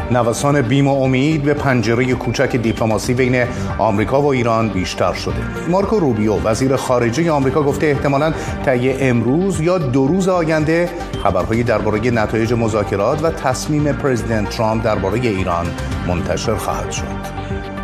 نوسان بیم و امید به پنجره کوچک دیپلماسی بین آمریکا و ایران بیشتر شده. مارکو روبیو وزیر خارجه آمریکا گفته احتمالاً طی امروز یا 2 روز آینده خبرهایی درباره نتایج مذاکرات و تصمیم پرزیدنت ترامپ درباره ایران منتشر خواهد شد.